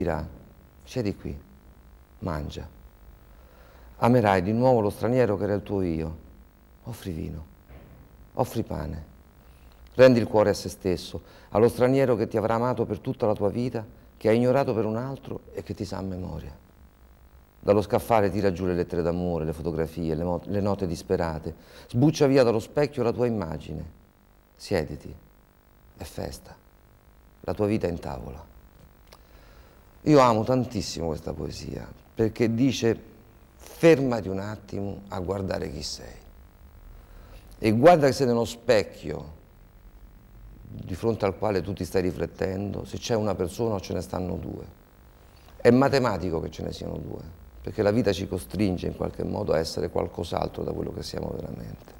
dirà, siedi qui, mangia. Amerai di nuovo lo straniero che era il tuo io. Offri vino, offri pane. Rendi il cuore a se stesso, allo straniero che ti avrà amato per tutta la tua vita, che hai ignorato per un altro e che ti sa a memoria. Dallo scaffale tira giù le lettere d'amore, le fotografie, le note disperate. Sbuccia via dallo specchio la tua immagine. Siediti, è festa. La tua vita è in tavola. Io amo tantissimo questa poesia, perché dice fermati un attimo a guardare chi sei. E guarda che sei nello specchio di fronte al quale tu ti stai riflettendo, se c'è una persona o ce ne stanno due. È matematico che ce ne siano due, perché la vita ci costringe in qualche modo a essere qualcos'altro da quello che siamo veramente.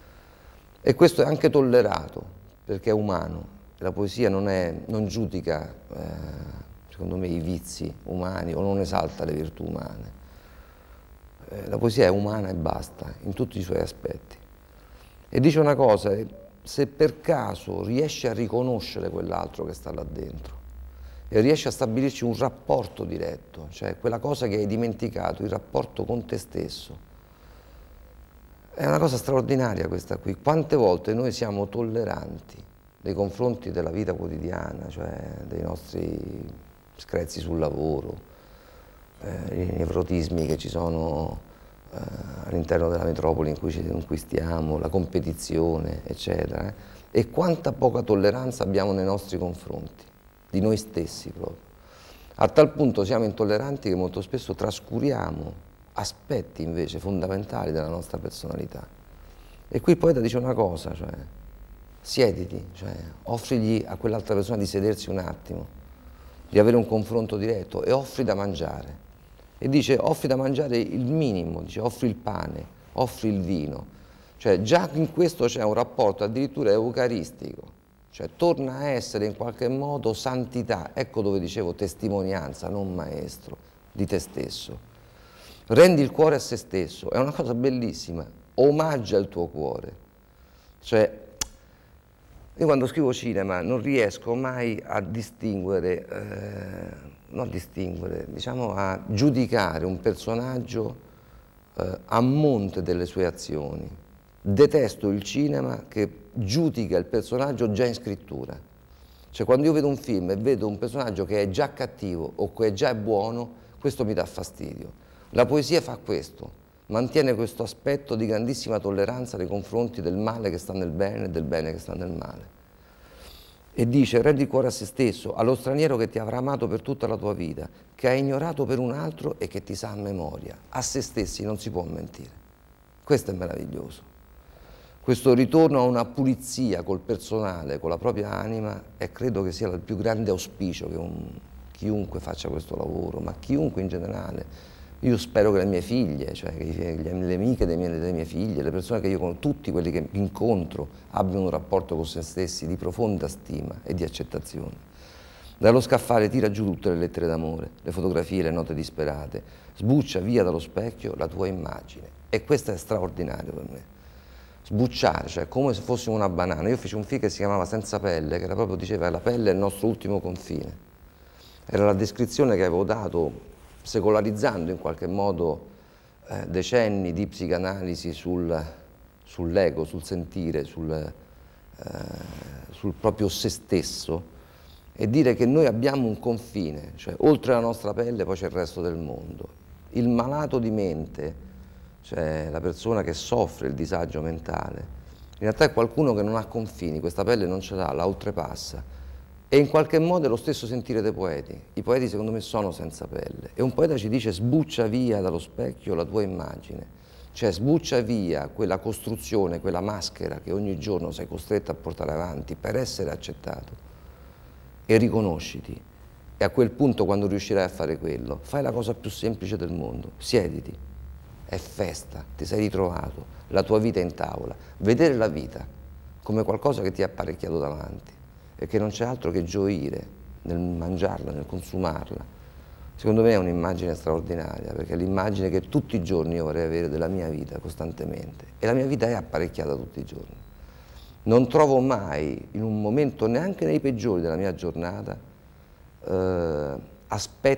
E questo è anche tollerato, perché è umano. La poesia non giudica, secondo me, i vizi umani o non esalta le virtù umane. La poesia è umana e basta, in tutti i suoi aspetti. E dice una cosa, se per caso riesci a riconoscere quell'altro che sta là dentro e riesci a stabilirci un rapporto diretto, cioè quella cosa che hai dimenticato, il rapporto con te stesso, è una cosa straordinaria questa qui. Quante volte noi siamo tolleranti nei confronti della vita quotidiana, cioè dei nostri screzi sul lavoro, i nevrotismi che ci sono all'interno della metropoli in cui stiamo, la competizione, eccetera, e quanta poca tolleranza abbiamo nei nostri confronti, di noi stessi proprio. A tal punto siamo intolleranti che molto spesso trascuriamo aspetti invece fondamentali della nostra personalità. E qui il poeta dice una cosa, cioè siediti, cioè offrigli a quell'altra persona di sedersi un attimo, di avere un confronto diretto e offri da mangiare. E dice offri da mangiare il minimo, dice offri il pane, offri il vino. Cioè già in questo c'è un rapporto addirittura eucaristico, cioè torna a essere in qualche modo santità, ecco dove dicevo testimonianza, non maestro, di te stesso. Rendi il cuore a se stesso, è una cosa bellissima, omaggia il tuo cuore. Cioè, io quando scrivo cinema non riesco mai a distinguere, diciamo a giudicare un personaggio a monte delle sue azioni. Detesto il cinema che giudica il personaggio già in scrittura. Cioè quando io vedo un film e vedo un personaggio che è già cattivo o che già è buono, questo mi dà fastidio. La poesia fa questo, mantiene questo aspetto di grandissima tolleranza nei confronti del male che sta nel bene e del bene che sta nel male. E dice, rendi il cuore a se stesso, allo straniero che ti avrà amato per tutta la tua vita, che hai ignorato per un altro e che ti sa a memoria. A se stessi non si può mentire. Questo è meraviglioso. Questo ritorno a una pulizia col personale, con la propria anima, e credo che sia il più grande auspicio che chiunque faccia questo lavoro, ma chiunque in generale. Io spero che le mie figlie, cioè che le amiche delle mie figlie, le persone che io conosco, tutti quelli che incontro abbiano un rapporto con se stessi di profonda stima e di accettazione. Dallo scaffale tira giù tutte le lettere d'amore, le fotografie, le note disperate, sbuccia via dallo specchio la tua immagine. E questo è straordinario per me. Sbucciare, cioè come se fossimo una banana. Io feci un film che si chiamava Senza pelle, che era proprio, diceva, la pelle è il nostro ultimo confine. Era la descrizione che avevo dato, secolarizzando in qualche modo decenni di psicanalisi sull'ego, sul sentire, sul proprio se stesso, e dire che noi abbiamo un confine, cioè oltre la nostra pelle poi c'è il resto del mondo. Il malato di mente, cioè la persona che soffre il disagio mentale, in realtà è qualcuno che non ha confini, questa pelle non ce l'ha, la oltrepassa. E in qualche modo è lo stesso sentire dei poeti. I poeti secondo me sono senza pelle. E un poeta ci dice sbuccia via dallo specchio la tua immagine. Cioè sbuccia via quella costruzione, quella maschera che ogni giorno sei costretto a portare avanti per essere accettato. E riconosciti. E a quel punto, quando riuscirai a fare quello, fai la cosa più semplice del mondo. Siediti. È festa, ti sei ritrovato, la tua vita è in tavola. Vedere la vita come qualcosa che ti è apparecchiato davanti e che non c'è altro che gioire nel mangiarla, nel consumarla. Secondo me è un'immagine straordinaria, perché è l'immagine che tutti i giorni io vorrei avere della mia vita costantemente. E la mia vita è apparecchiata tutti i giorni. Non trovo mai, in un momento, neanche nei peggiori della mia giornata, aspetta